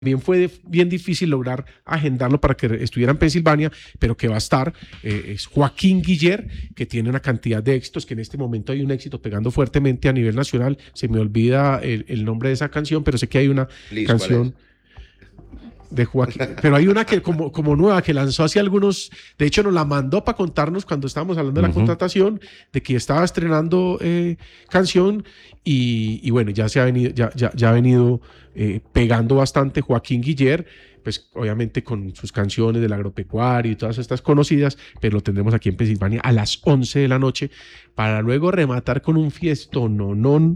También fue bien difícil lograr agendarlo para que estuviera en Pensilvania, pero que va a estar, es Joaquín Guiller, que tiene una cantidad de éxitos, que en este momento hay un éxito pegando fuertemente a nivel nacional. Se me olvida el nombre de esa canción, pero sé que hay una canción de Joaquín, pero hay una que como nueva que lanzó hace algunos, de hecho nos la mandó para contarnos cuando estábamos hablando de la contratación, de que estaba estrenando canción y bueno, ya ha venido pegando bastante Joaquín Guiller, pues obviamente con sus canciones del agropecuario y todas estas conocidas, pero lo tendremos aquí en Pensilvania a las 11 de la noche para luego rematar con un fiestononón.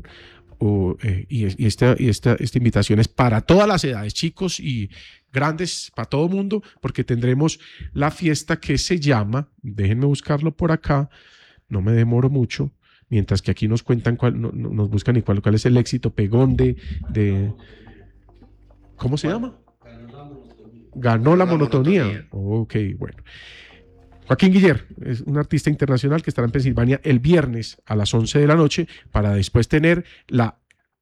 Esta invitación es para todas las edades, chicos y grandes, para todo mundo, porque tendremos la fiesta que se llama, déjenme buscarlo por acá, no me demoro mucho, mientras que aquí nos cuentan nos buscan y cuál es el éxito pegón de ¿cómo se llama? Ganó la monotonía. Ok, bueno. Joaquín Guiller es un artista internacional que estará en Pensilvania el viernes a las 11 de la noche para después tener la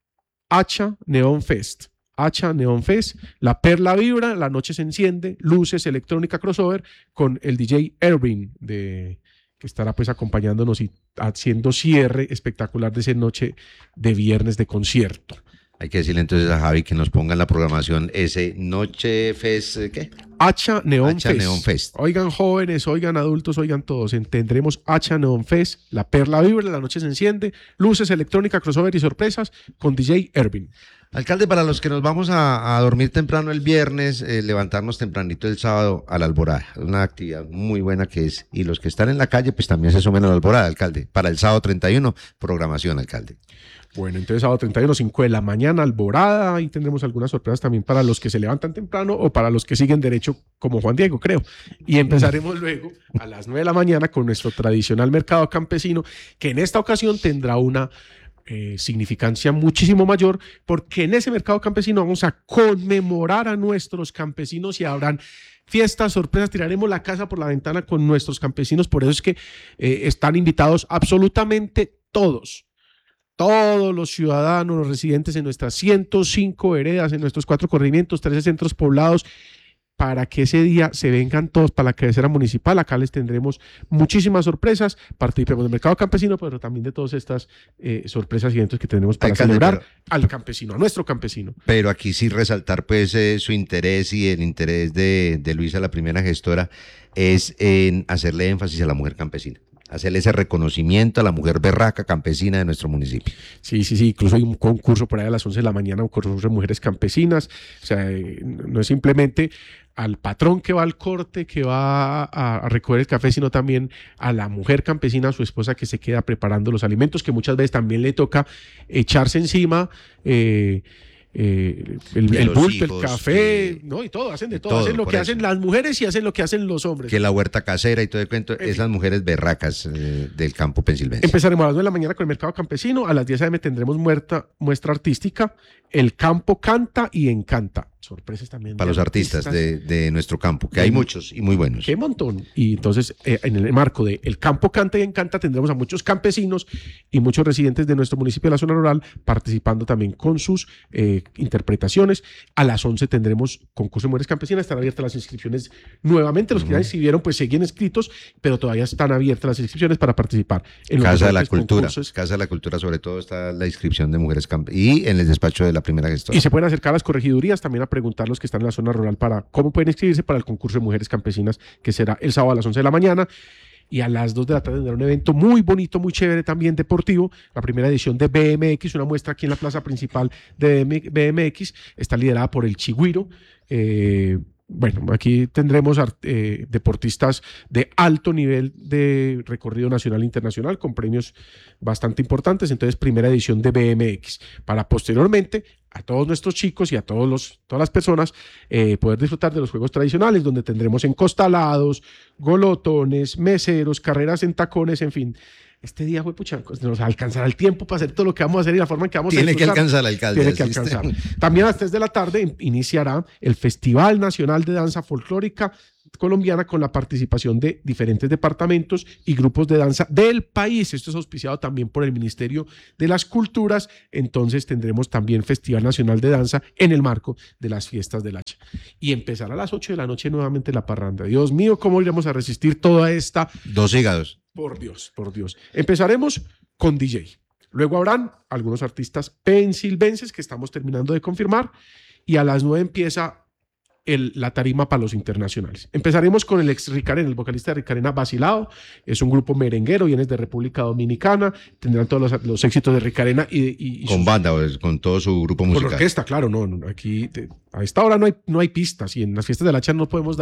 Hacha Neon Fest. Hacha Neon Fest, la Perla vibra, la noche se enciende, luces, electrónica, crossover con el DJ Erwin que estará pues acompañándonos y haciendo cierre espectacular de esa noche de viernes de concierto. Hay que decirle entonces a Javi que nos ponga en la programación ese Noche Fest, ¿qué? Hacha Neon Hacha Fest. Neon Fest. Oigan jóvenes, oigan adultos, oigan todos. Tendremos Hacha Neon Fest, la Perla vibra, la noche se enciende, luces, electrónica, crossover y sorpresas con DJ Erwin. Alcalde, para los que nos vamos a dormir temprano el viernes, levantarnos tempranito el sábado a la Alborada, una actividad muy buena que es, y los que están en la calle, pues también se sumen a la Alborada, alcalde. Para el sábado 31, programación, alcalde. Bueno, entonces sábado 31, 5 de la mañana, Alborada, y tendremos algunas sorpresas también para los que se levantan temprano o para los que siguen derecho, como Juan Diego, creo. Y empezaremos luego a las 9 de la mañana con nuestro tradicional mercado campesino, que en esta ocasión tendrá una significancia muchísimo mayor, porque en ese mercado campesino vamos a conmemorar a nuestros campesinos y habrán fiestas, sorpresas, tiraremos la casa por la ventana con nuestros campesinos. Por eso es que están invitados absolutamente todos los ciudadanos, los residentes en nuestras 105 veredas, en nuestros 4 corregimientos, 13 centros poblados, para que ese día se vengan todos para la cabecera municipal. Acá les tendremos muchísimas sorpresas, participemos del mercado campesino, pero también de todas estas sorpresas y eventos que tenemos para celebrar al campesino, a nuestro campesino. Pero aquí sí resaltar pues su interés y el interés de Luisa, la primera gestora, es en hacerle énfasis a la mujer campesina, hacerle ese reconocimiento a la mujer berraca campesina de nuestro municipio. Sí, incluso hay un concurso por ahí a las 11 de la mañana, un concurso de mujeres campesinas. O sea, no es simplemente al patrón que va al corte, que va a recoger el café, sino también a la mujer campesina, a su esposa, que se queda preparando los alimentos, que muchas veces también le toca echarse encima el bulto, el café, ¿no? Y todo, hacen de todo, hacen lo que hacen las mujeres y hacen lo que hacen los hombres. Que la huerta casera y todo el cuento, esas mujeres berracas del campo pensilvense. Empezaremos a las 9 de la mañana con el mercado campesino, a las 10 a.m. tendremos muestra artística, el campo canta y encanta. Sorpresas también. Para los artistas de nuestro campo, que hay muchos y muy buenos. ¡Qué montón! Y entonces, en el marco de El Campo Canta y Encanta, tendremos a muchos campesinos y muchos residentes de nuestro municipio de la zona rural participando también con sus interpretaciones. A las 11 tendremos concurso de mujeres campesinas, están abiertas las inscripciones nuevamente. Los que ya inscribieron, pues siguen inscritos, pero todavía están abiertas las inscripciones para participar. En Casa de la Cultura. Casa de la Cultura, sobre todo, está la inscripción de mujeres campesinas y en el despacho de la primera gestora. Y se pueden acercar a las corregidurías también a preguntar los que están en la zona rural para cómo pueden inscribirse para el concurso de mujeres campesinas, que será el sábado a las 11 de la mañana. Y a las 2 de la tarde tendrá un evento muy bonito, muy chévere también deportivo, la primera edición de BMX, una muestra aquí en la plaza principal de BMX, está liderada por el Chigüiro. Bueno, aquí tendremos deportistas de alto nivel de recorrido nacional e internacional con premios bastante importantes. Entonces, primera edición de BMX, para posteriormente a todos nuestros chicos y a todas las personas poder disfrutar de los juegos tradicionales, donde tendremos encostalados, golotones, meseros, carreras en tacones, en fin. Este día fue pucha, nos alcanzará el tiempo para hacer todo lo que vamos a hacer y la forma en que vamos a disfrutar. Tiene que alcanzar, alcalde. Tiene que alcanzar. También a las 3 de la tarde iniciará el Festival Nacional de Danza Folclórica colombiana con la participación de diferentes departamentos y grupos de danza del país. Esto es auspiciado también por el Ministerio de las Culturas. Entonces tendremos también Festival Nacional de Danza en el marco de las fiestas del Hacha. Y empezará a las 8 de la noche nuevamente la parranda. Dios mío, ¿cómo iremos a resistir toda esta? 2 hígados. Por Dios, por Dios. Empezaremos con DJ. Luego habrán algunos artistas pensilvenses que estamos terminando de confirmar. Y a las 9 empieza la tarima para los internacionales. Empezaremos con el ex Ricarena, el vocalista de Ricarena, Vacilado. Es un grupo merenguero, viene de República Dominicana. Tendrán todos los éxitos de Ricarena y con banda, pues, con todo su grupo musical. Con orquesta, claro. No, aquí a esta hora no hay pistas, y en las fiestas del Hacha no podemos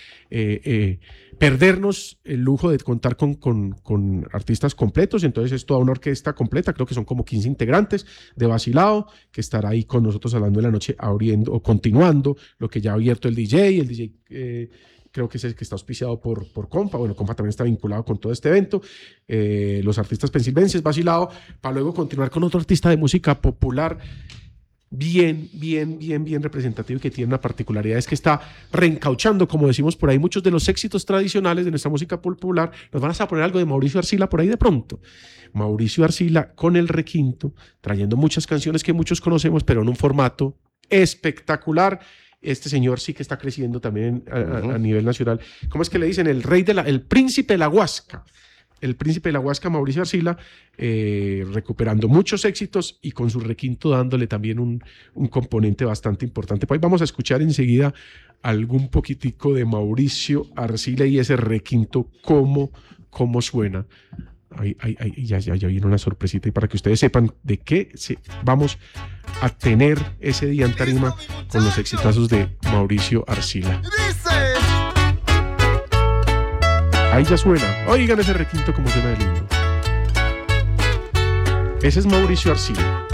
perdernos el lujo de contar con artistas completos. Entonces es toda una orquesta completa, creo que son como 15 integrantes de Vacilado, que estará ahí con nosotros a las 9 de la noche abriendo o continuando lo que ya ha abierto el DJ. Creo que es el que está auspiciado por Compa. Bueno, Compa también está vinculado con todo este evento. Los artistas pensilvenses, Vacilado, para luego continuar con otro artista de música popular bien representativo, y que tiene una particularidad, es que está reencauchando, como decimos por ahí, muchos de los éxitos tradicionales de nuestra música popular. Nos van a poner algo de Mauricio Arcila por ahí de pronto. Mauricio Arcila con el requinto, trayendo muchas canciones que muchos conocemos, pero en un formato espectacular. Este señor sí que está creciendo también a nivel nacional. ¿Cómo es que le dicen? El príncipe de la Huasca. El príncipe de la Huasca, Mauricio Arcila, recuperando muchos éxitos y con su requinto dándole también un componente bastante importante. Pues vamos a escuchar enseguida algún poquitico de Mauricio Arcila y ese requinto, cómo suena. Ya viene una sorpresita, y para que ustedes sepan de qué vamos a tener ese día en tarima con los exitazos de Mauricio Arcila. Ahí ya suena. Oigan ese requinto como suena de lindo. Ese es Mauricio Arcila.